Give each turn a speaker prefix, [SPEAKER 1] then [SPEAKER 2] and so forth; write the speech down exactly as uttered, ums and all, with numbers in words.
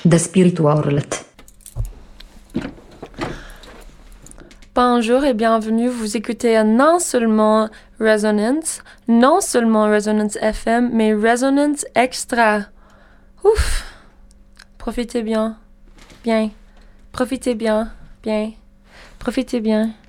[SPEAKER 1] da spirituorlet.
[SPEAKER 2] Bonjour et bienvenue, vous écoutez non seulement Resonance, non seulement Resonance F M, mais Resonance Extra. Ouf! Profitez bien, bien. Profitez bien, bien. Profitez bien.